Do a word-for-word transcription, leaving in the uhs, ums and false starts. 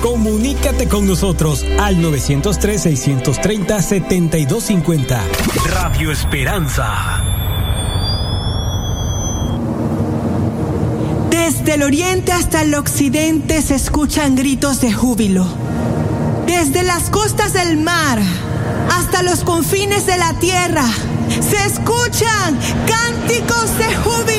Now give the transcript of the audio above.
Comunícate con nosotros al nueve cero tres, seis tres cero, siete dos cinco cero. Radio Esperanza. Desde el oriente hasta el occidente se escuchan gritos de júbilo. Desde las costas del mar hasta los confines de la tierra se escuchan cánticos de júbilo.